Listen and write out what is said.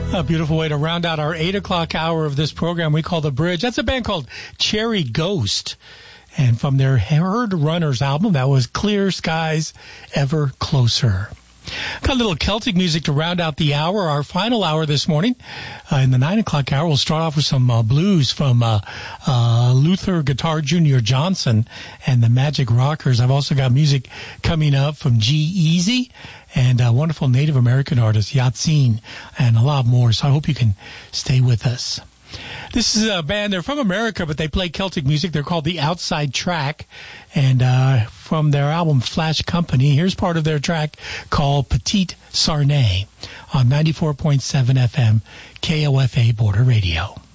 A beautiful way to round out our 8 o'clock hour of this program we call The Bridge. That's a band called Cherry Ghost. And from their Herd Runners album, that was Clear Skies Ever Closer. Got a little Celtic music to round out the hour, our final hour this morning. In the 9 o'clock hour, we'll start off with some blues from Luther Guitar Jr. Johnson and the Magic Rockers. I've also got music coming up from G-Eazy and a wonderful Native American artist, Yatseen, and a lot more. So I hope you can stay with us. This is a band, they're from America, but they play Celtic music. They're called The Outside Track. And from their album Flash Company, here's part of their track called Petite Sarnay on 94.7 FM, KOFA Border Radio.